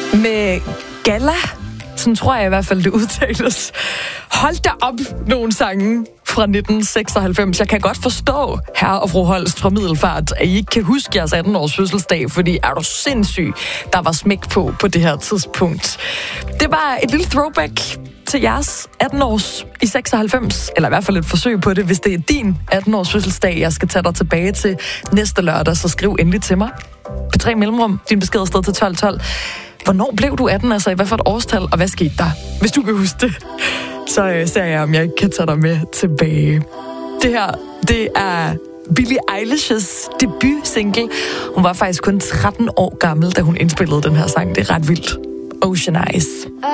med Galla. Sådan tror jeg i hvert fald, det udtales. Hold da op, nogle sange fra 1996. Jeg kan godt forstå, herre og fru Holst fra Middelfart, at I ikke kan huske jeres 18-års fødselsdag, fordi er du sindssyg, der var smæk på det her tidspunkt. Det var et lille throwback til jeres 18-års i 96, eller i hvert fald et forsøg på det. Hvis det er din 18-års fødselsdag, jeg skal tage dig tilbage til næste lørdag, så skriv endelig til mig. P3 Mellemrum, din besked er sted til 1212. Hvornår blev du 18, altså i hvad for et årstal, og hvad skete der? Hvis du kan huske det, så ser jeg, om jeg ikke kan tage dig med tilbage. Det her, det er Billie Eilish's debut-single. Hun var faktisk kun 13 år gammel, da hun indspillede den her sang. Det er ret vildt. Ocean Eyes.